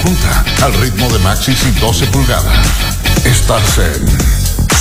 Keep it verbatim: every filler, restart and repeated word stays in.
junta, al ritmo de Maxis y doce pulgadas. Estás en